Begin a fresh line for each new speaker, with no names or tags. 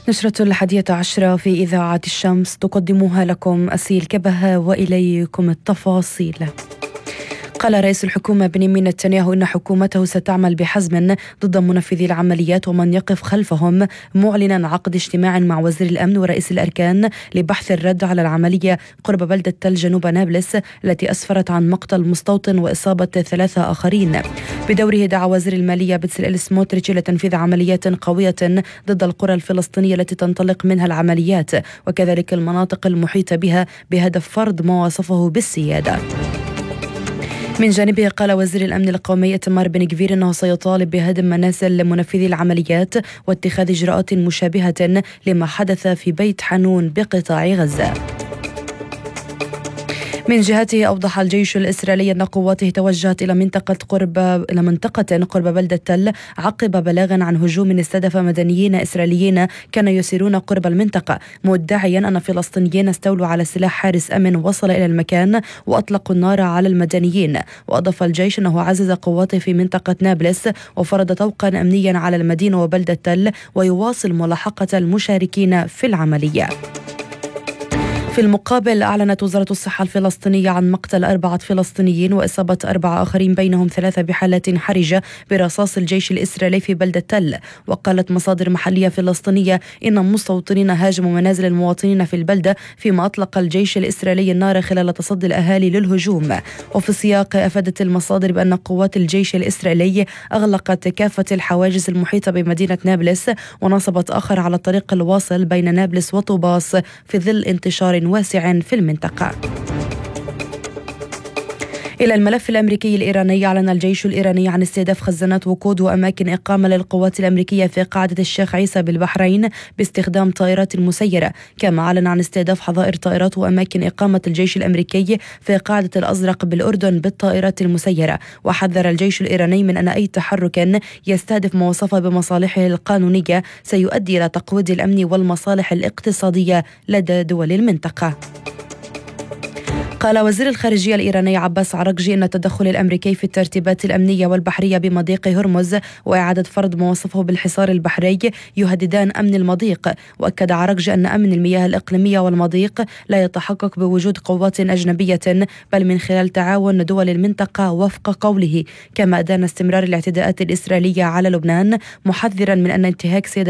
نشرة 11 في إذاعة الشمس تقدمها لكم أسيل كبهة، وإليكم التفاصيل. قال رئيس الحكومة بنيامين نتنياهو إن حكومته ستعمل بحزم ضد منفذي العمليات ومن يقف خلفهم، معلنا عقد اجتماع مع وزير الأمن ورئيس الأركان لبحث الرد على العملية قرب بلدة تل جنوب نابلس التي أسفرت عن مقتل مستوطن وإصابة 3 آخرين. بدوره دعا وزير المالية بتسليل سموتريتش لتنفيذ عمليات قوية ضد القرى الفلسطينية التي تنطلق منها العمليات وكذلك المناطق المحيطة بها بهدف فرض ما وصفه بالسيادة. من جانبه قال وزير الأمن القومي إيتمار بن غفير أنه سيطالب بهدم منازل منفذي العمليات واتخاذ إجراءات مشابهة لما حدث في بيت حنون بقطاع غزة. من جهته أوضح الجيش الإسرائيلي أن قواته توجهت إلى منطقة قرب بلدة تل عقب بلاغ عن هجوم استهدف مدنيين إسرائيليين كانوا يسيرون قرب المنطقة، مدعيا أن فلسطينيين استولوا على سلاح حارس أمن وصل إلى المكان وأطلقوا النار على المدنيين. وأضاف الجيش أنه عزز قواته في منطقة نابلس وفرض طوقا أمنيا على المدينة وبلدة تل ويواصل ملاحقة المشاركين في العملية. في المقابل أعلنت وزارة الصحة الفلسطينية عن مقتل 4 فلسطينيين وإصابة 4 آخرين بينهم 3 بحالات حرجة برصاص الجيش الإسرائيلي في بلدة تل. وقالت مصادر محلية فلسطينية إن مستوطنين هاجموا منازل المواطنين في البلدة فيما أطلق الجيش الإسرائيلي النار خلال تصدي الأهالي للهجوم. وفي السياق أفادت المصادر بأن قوات الجيش الإسرائيلي أغلقت كافة الحواجز المحيطة بمدينة نابلس ونصبت آخر على الطريق الواصل بين نابلس وطوباس في ظل انتشار واسع في المنطقة. إلى الملف الأمريكي الإيراني، أعلن الجيش الإيراني عن استهداف خزانات وقود وأماكن إقامة للقوات الأمريكية في قاعدة الشيخ عيسى بالبحرين باستخدام طائرات مسيرة، كما أعلن عن استهداف حظائر طائرات وأماكن إقامة الجيش الأمريكي في قاعدة الأزرق بالأردن بالطائرات المسيرة. وحذر الجيش الإيراني من أن أي تحرك يستهدف ما وصف بمصالحه القانونية سيؤدي إلى تقويض الأمن والمصالح الاقتصادية لدى دول المنطقة. قال وزير الخارجية الإيراني عباس عراقجي أن التدخل الأمريكي في الترتيبات الأمنية والبحرية بمضيق هرمز وإعادة فرض ما وصفه بالحصار البحري يهددان أمن المضيق. وأكد عراقجي أن أمن المياه الإقليمية والمضيق لا يتحقق بوجود قوات أجنبية بل من خلال تعاون دول المنطقة وفق قوله. كما أدان استمرار الاعتداءات الإسرائيلية على لبنان محذرا من أن انتهاك سيادة